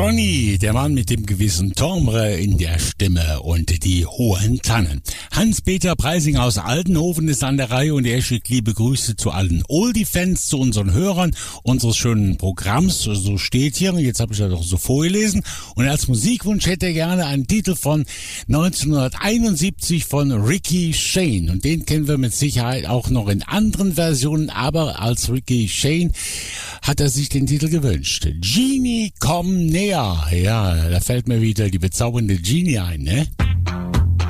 Johnny, der Mann mit dem gewissen Timbre in der Stimme und die hohen Tannen. Hans-Peter Preising aus Altenhofen ist an der Reihe und er schickt liebe Grüße zu allen Oldie-Fans, zu unseren Hörern unseres schönen Programms. So steht hier, jetzt habe ich das doch so vorgelesen. Und als Musikwunsch hätte er gerne einen Titel von 1971 von Ricky Shane. Und den kennen wir mit Sicherheit auch noch in anderen Versionen, aber als Ricky Shane hat er sich den Titel gewünscht. Genie, komm näher. Ja, da fällt mir wieder die bezaubernde Genie ein, ne?